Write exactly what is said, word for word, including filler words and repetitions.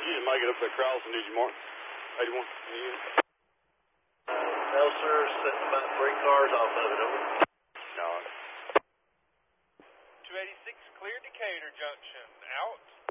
You just make it up that crossing, did you, Mark? eighty-one. No, sir. Sitting about three cars off of it. Over. No. two eighty-six, clear Decatur Junction. Out.